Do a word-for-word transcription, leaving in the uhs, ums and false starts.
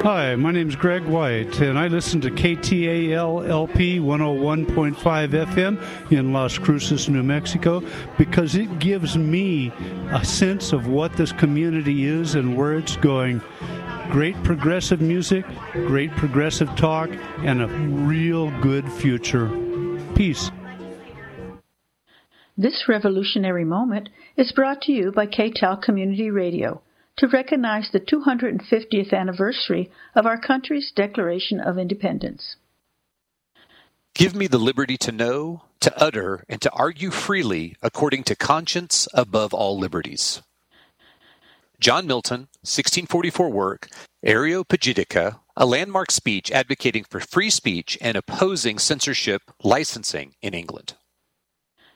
Hi, my name is Greg White, and I listen to K T A L L P one oh one point five F M in Las Cruces, New Mexico, because it gives me a sense of what this community is and where it's going. Great progressive music, great progressive talk, and a real good future. Peace. This revolutionary moment is brought to you by K T A L Community Radio to recognize the two hundred fiftieth anniversary of our country's Declaration of Independence. Give me the liberty to know, to utter, and to argue freely according to conscience above all liberties. John Milton, sixteen forty-four work, Areopagitica, a landmark speech advocating for free speech and opposing censorship licensing in England.